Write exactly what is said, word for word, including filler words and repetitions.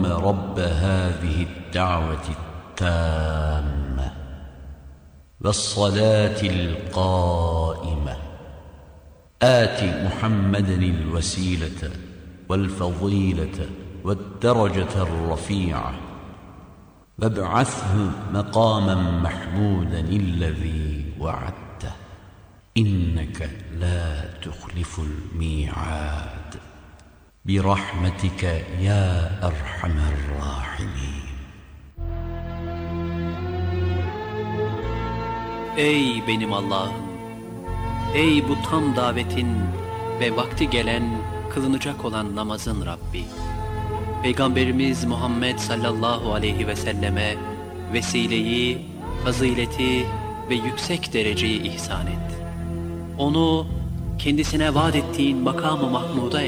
رب هذه الدعوة التامة والصلاة القائمة آت محمدا الوسيلة والفضيلة والدرجة الرفيعة وابعثه مقاما محمودا الذي وعدته إنك لا تخلف الميعاد برحمتك يا أرحم الراحمين. Ey benim Allah'ım! Ey bu tam davetin ve vakti gelen, kılınacak olan namazın Rabbi! Peygamberimiz Muhammed sallallahu aleyhi ve selleme vesileyi, fazileti ve yüksek dereceyi ihsan et. Onu kendisine vaat ettiğin makamı mahmuda